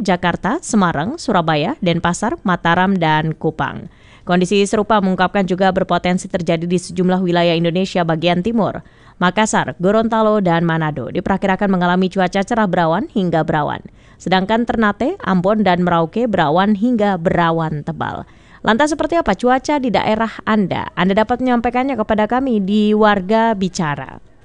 Jakarta, Semarang, Surabaya, Denpasar, Mataram, dan Kupang. Kondisi serupa mengungkapkan juga berpotensi terjadi di sejumlah wilayah Indonesia bagian timur. Makassar, Gorontalo, dan Manado diperkirakan mengalami cuaca cerah berawan hingga berawan. Sedangkan Ternate, Ambon, dan Merauke berawan hingga berawan tebal. Lantas seperti apa cuaca di daerah Anda? Anda dapat menyampaikannya kepada kami di Warga Bicara.